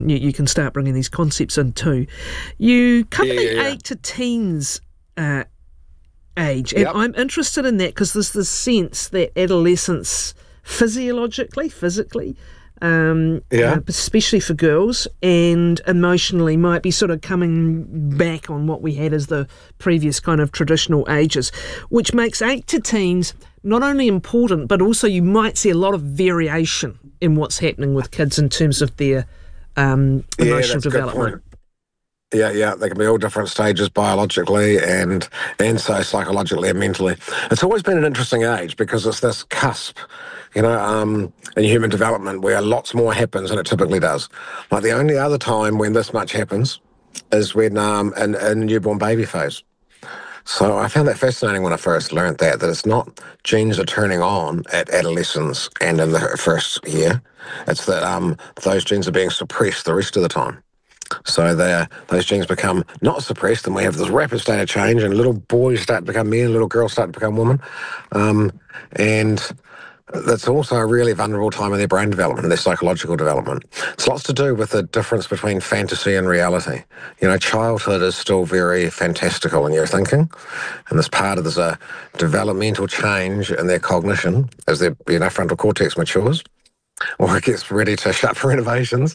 you can start bringing these concepts in too. You cover Yeah, the yeah. 8 to teens age, and Yep. I'm interested in that because there's this sense that adolescence physically, especially for girls, and emotionally might be sort of coming back on what we had as the previous kind of traditional ages, which makes 8 to teens not only important, but also you might see a lot of variation in what's happening with kids in terms of their emotional That's a good development. point. Yeah, they can be all different stages biologically and so psychologically and mentally. It's always been an interesting age because it's this cusp, in human development where lots more happens than it typically does. Like the only other time when this much happens is when in newborn baby phase. So I found that fascinating when I first learned that it's not genes are turning on at adolescence and in the first year. It's that those genes are being suppressed the rest of the time. So those genes become not suppressed, and we have this rapid state of change, and little boys start to become men, and little girls start to become women. And that's also a really vulnerable time in their brain development and their psychological development. It's lots to do with the difference between fantasy and reality. Childhood is still very fantastical in your thinking, and there's a developmental change in their cognition as their frontal cortex matures, or it gets ready to shut for renovations.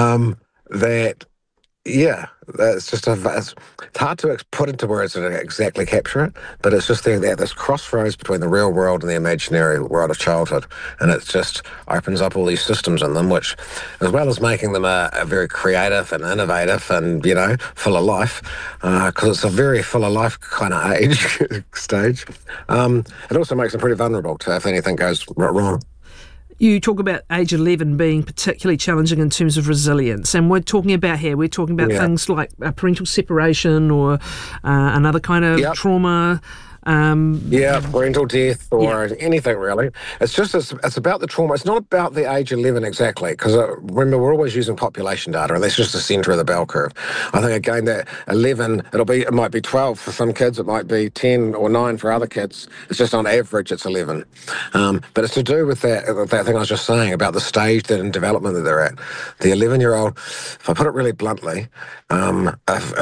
It's hard to put into words and exactly capture it, but it's just this crossroads between the real world and the imaginary world of childhood, and it just opens up all these systems in them, which, as well as making them a very creative and innovative and full of life, because it's a very full of life kind of age stage. It also makes them pretty vulnerable to if anything goes wrong. You talk about age 11 being particularly challenging in terms of resilience, and we're talking about things like parental separation or another kind of trauma. Parental death or anything really. It's about the trauma. It's not about the age 11 exactly, because remember, we're always using population data, and that's just the centre of the bell curve. I think again that 11, it might be 12 for some kids, it might be 10 or 9 for other kids. It's just on average it's 11. But it's to do with that thing I was just saying about the stage in development that they're at. The 11-year-old, if I put it really bluntly, a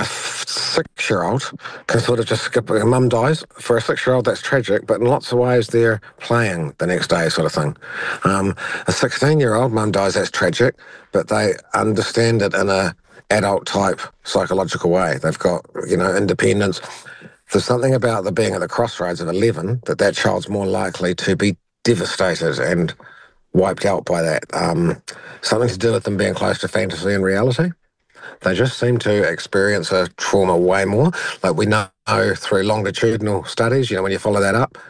6-year-old can sort of just skip. Mum dies. For a 6-year-old, that's tragic, but in lots of ways, they're playing the next day, sort of thing. A 16-year-old, mum dies, that's tragic, but they understand it in a adult-type psychological way. They've got, independence. There's something about the being at the crossroads of 11 that child's more likely to be devastated and wiped out by that. Something to do with them being close to fantasy and reality. They just seem to experience a trauma way more. Like we know through longitudinal studies, when you follow that up,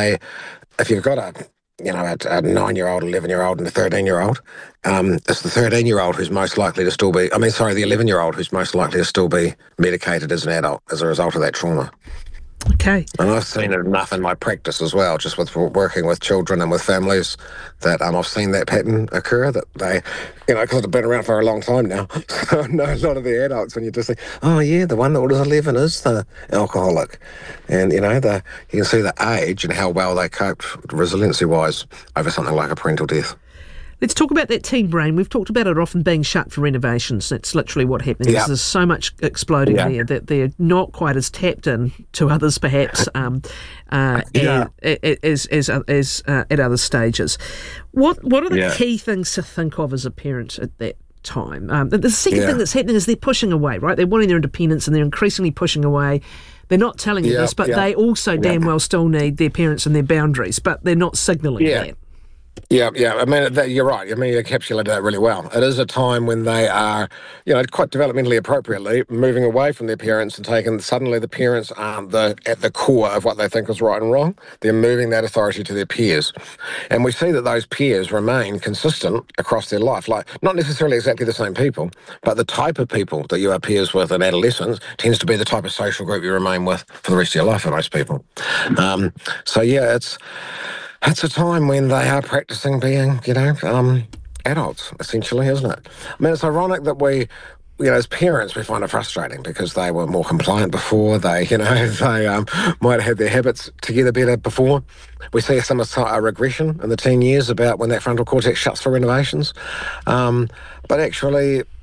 if you've got a 9-year-old, 11-year-old and a 13-year-old, it's the 13-year-old who's most likely to still be, the 11-year-old who's most likely to still be medicated as an adult as a result of that trauma. Okay. And I've seen it enough in my practice as well, just with working with children and with families, that I've seen that pattern occur, that they, because I've been around for a long time now, so I know a lot of the adults, when you just think, oh yeah, the one that was 11 is the alcoholic. And, you can see the age and how well they coped resiliency-wise over something like a parental death. Let's talk about that teen brain. We've talked about it often being shut for renovations. That's literally what happens. There's so much exploding there that they're not quite as tapped in to others, perhaps, as at other stages. What are the key things to think of as a parent at that time? The second thing that's happening is they're pushing away, right? They're wanting their independence and they're increasingly pushing away. They're not telling you this, but they also damn well still need their parents and their boundaries, but they're not signalling that. Yeah. You're right. You encapsulated that really well. It is a time when they are, quite developmentally appropriately moving away from their parents and suddenly the parents aren't at the core of what they think is right and wrong. They're moving that authority to their peers. And we see that those peers remain consistent across their life. Like, not necessarily exactly the same people, but the type of people that you are peers with in adolescence tends to be the type of social group you remain with for the rest of your life for most people. It's a time when they are practicing being, adults, essentially, isn't it? It's ironic that we, as parents, we find it frustrating because they were more compliant before. They might have had their habits together better before. We see a regression in the teen years about when that frontal cortex shuts for renovations. But actually,